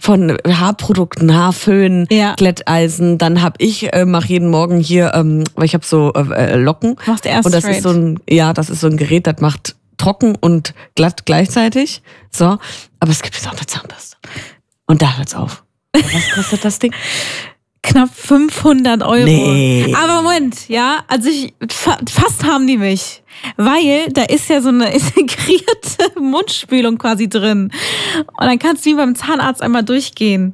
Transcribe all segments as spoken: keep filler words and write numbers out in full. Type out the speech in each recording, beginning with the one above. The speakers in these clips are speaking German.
von Haarprodukten, Haarföhn, Ja. Glätteisen. Dann habe ich, äh, mache jeden Morgen hier, ähm, weil ich habe so äh, Locken. Machst du erst und das straight. ist so ein, ja, das ist so ein Gerät, das macht trocken und glatt gleichzeitig. So, aber es gibt jetzt auch eine Zahnbürste. Und da hört's auf. Was kostet das Ding? Knapp fünfhundert Euro. Nee. Aber Moment, ja, also ich, fa- fast haben die mich. Weil da ist ja so eine integrierte Mundspülung quasi drin. Und dann kannst du wie beim Zahnarzt einmal durchgehen.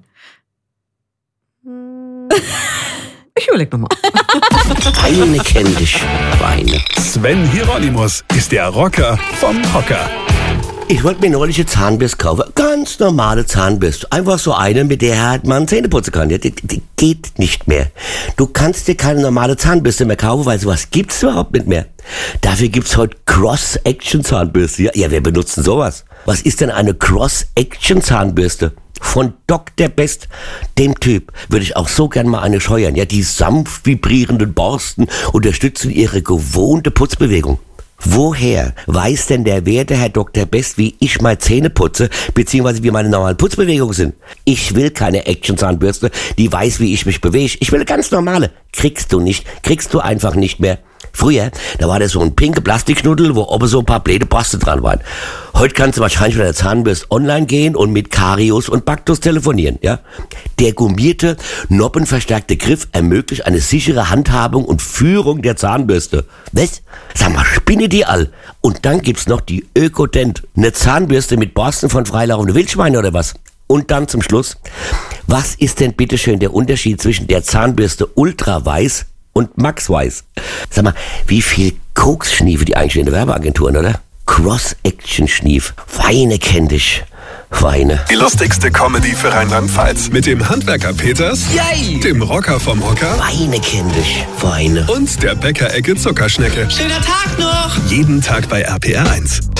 Ich überleg nochmal. Weine kenn dich, Weine. Sven Hieronymus ist der Rocker vom Hocker. Ich wollte mir neulich eine Zahnbürste kaufen. Ganz normale Zahnbürste. Einfach so eine, mit der halt man Zähne putzen kann. Die, die, die geht nicht mehr. Du kannst dir keine normale Zahnbürste mehr kaufen, weil sowas gibt's überhaupt nicht mehr. Dafür gibt's heute Cross-Action-Zahnbürste. Ja, ja, wir benutzen sowas. Was ist denn eine Cross-Action-Zahnbürste? Von Doktor Best, dem Typ, würde ich auch so gern mal eine scheuern. Ja, die sanft vibrierenden Borsten unterstützen ihre gewohnte Putzbewegung. Woher weiß denn der werte Herr Doktor Best, wie ich meine Zähne putze, beziehungsweise wie meine normalen Putzbewegungen sind? Ich will keine Action-Zahnbürste, die weiß, wie ich mich bewege. Ich will eine ganz normale. Kriegst du nicht. Kriegst du einfach nicht mehr. Früher, da war das so ein pinke Plastikknuddel, wo oben so ein paar blöde Borsten dran waren. Heute kannst du wahrscheinlich mit der Zahnbürste online gehen und mit Karius und Baktus telefonieren, ja? Der gummierte, noppenverstärkte Griff ermöglicht eine sichere Handhabung und Führung der Zahnbürste. Was? Sag mal, spinne die all. Und dann gibt's noch die Ökodent. Eine Zahnbürste mit Borsten von freilaufenden Wildschweinen oder was? Und dann zum Schluss, was ist denn bitteschön der Unterschied zwischen der Zahnbürste Ultraweiß und Max Weiß? Sag mal, wie viel Koks schniefe die eigentlich in der Werbeagenturen, oder? Cross-Action-Schnief. Weine kenn dich. Weine. Die lustigste Comedy für Rheinland-Pfalz. Mit dem Handwerker Peters, Yay! dem Rocker vom Hocker Weine kenn dich. Weine. und der Bäckerecke Zuckerschnecke. Schöner Tag noch! Jeden Tag bei R P R eins.